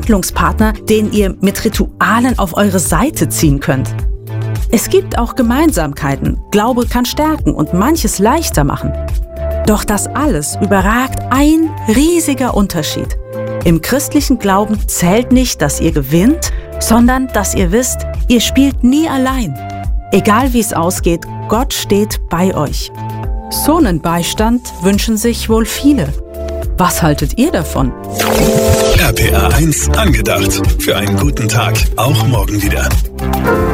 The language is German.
Verhandlungspartner, den ihr mit Ritualen auf eure Seite ziehen könnt. Es gibt auch Gemeinsamkeiten. Glaube kann stärken und manches leichter machen. Doch das alles überragt ein riesiger Unterschied. Im christlichen Glauben zählt nicht, dass ihr gewinnt, sondern dass ihr wisst, ihr spielt nie allein. Egal wie es ausgeht, Gott steht bei euch. So einen Beistand wünschen sich wohl viele. Was haltet ihr davon? RPA 1 angedacht. Für einen guten Tag. Auch morgen wieder.